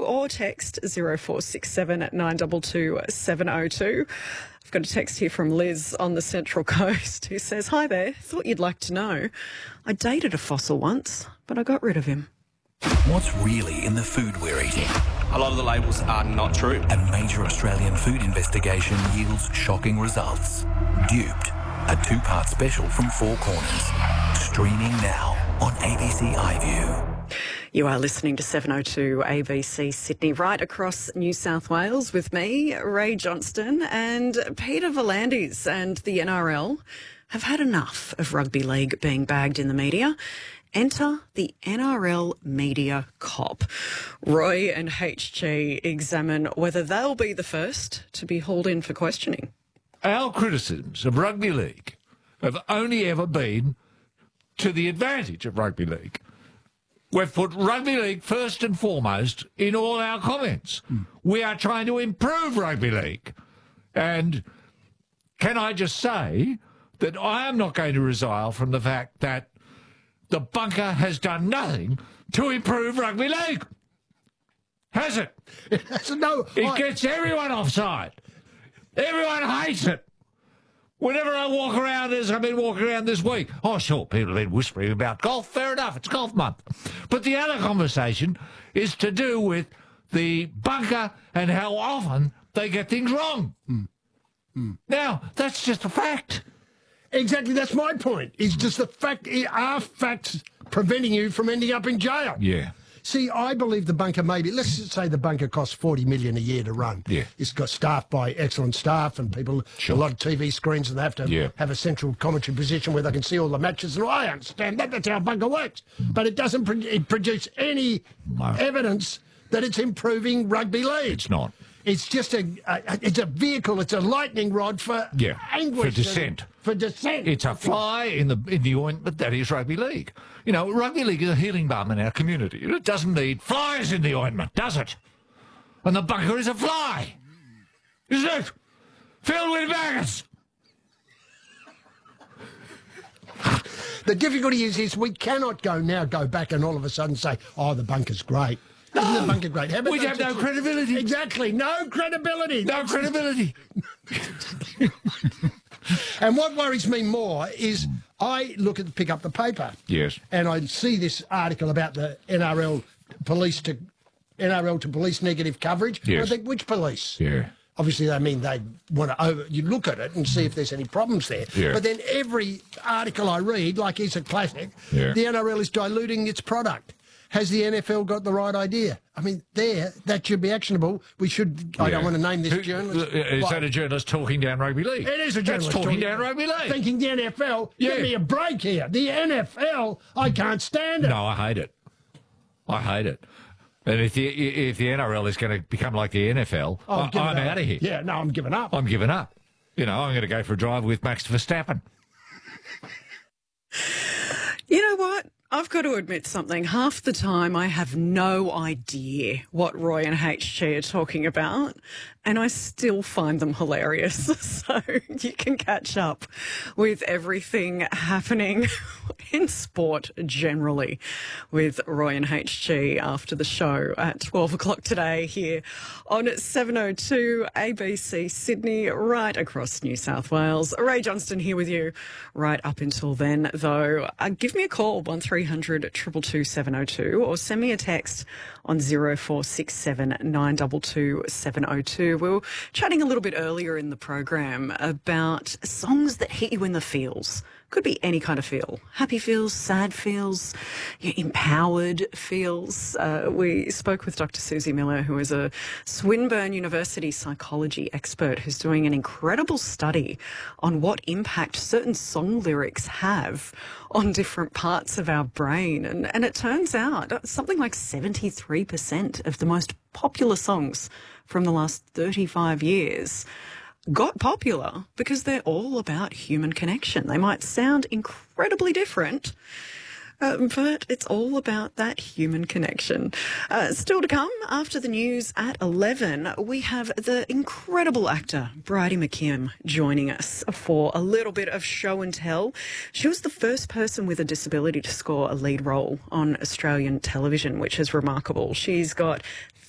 or text 0467 922 702. I've got a text here from Liz on the Central Coast who says, "Hi there, thought you'd like to know. I dated a fossil once, but I got rid of him." What's really in the food we're eating? A lot of the labels are not true. A major Australian food investigation yields shocking results. Duped, a two-part special from Four Corners. Streaming now on ABC iView. You are listening to 702 ABC Sydney, right across New South Wales with me, Ray Johnston, and Peter V'landys and the NRL have had enough of rugby league being bagged in the media. Enter the NRL media cop. Roy and HG examine whether they'll be the first to be hauled in for questioning. Our criticisms of rugby league have only ever been to the advantage of rugby league. We've put rugby league first and foremost in all our comments. We are trying to improve rugby league. And can I just say that I am not going to resile from the fact that the bunker has done nothing to improve rugby league. Has it? It gets everyone offside. Everyone hates it. Whenever I walk around, as I've been walking around this week, oh, sure, people have been whispering about golf. Fair enough, it's golf month. But the other conversation is to do with the bunker and how often they get things wrong. Now, that's just a fact. Exactly, that's my point. It's just the fact, are facts preventing you from ending up in jail? Yeah. See, I believe the bunker maybe, let's just say the bunker costs $40 million a year to run. Yeah. It's got staffed by excellent staff and people, a lot of TV screens, and they have to have a central commentary position where they can see all the matches. And I understand that, that's how a bunker works. But it doesn't produce any evidence that it's improving rugby league. It's not. It's just it's a vehicle, it's a lightning rod for anguish. For dissent. For dissent. It's a fly in the ointment that is rugby league. You know, rugby league is a healing balm in our community. It doesn't need flies in the ointment, does it? And the bunker is a fly, isn't it? Filled with maggots. The difficulty is we cannot go back and all of a sudden say, oh, the bunker's great. Isn't the bunker great? We have no credibility. Exactly, no credibility. No credibility. And what worries me more is I pick up the paper. Yes. And I see this article about the NRL to police negative coverage. Yes. I think, which police? Yeah. Obviously, they mean they want to you look at it and see if there's any problems there. Yeah. But then every article I read, like it's a classic, the NRL is diluting its product. Has the NFL got the right idea? I mean, that should be actionable. We should. I don't want to name this journalist. Is that a journalist talking down rugby league? It is a journalist talking down rugby league. Thinking the NFL. Give me a break here. The NFL. I can't stand it. No, I hate it. I hate it. And if the NRL is going to become like the NFL, I'm out of here. Yeah, no, I'm giving up. I'm giving up. You know, I'm going to go for a drive with Max Verstappen. You know what? I've got to admit something. Half the time I have no idea what Roy and HG are talking about, and I still find them hilarious. So you can catch up with everything happening in sport generally with Roy and HG after the show at 12 o'clock today here on 702 ABC Sydney, right across New South Wales. Ray Johnston here with you right up until then, though. Give me a call, 1300 222 702, or send me a text on 0467 922 702. We were chatting a little bit earlier in the program about songs that hit you in the feels. Could be any kind of feel. Happy feels, sad feels, empowered feels. We spoke with Dr. Susie Miller, who is a Swinburne University psychology expert who's doing an incredible study on what impact certain song lyrics have on different parts of our brain. And it turns out something like 73% of the most popular songs from the last 35 years got popular because they're all about human connection. They might sound incredibly different, but it's all about that human connection. Still to come, after the news at 11, we have the incredible actor Bridie McKim joining us for a little bit of show and tell. She was the first person with a disability to score a lead role on Australian television, which is remarkable. She's got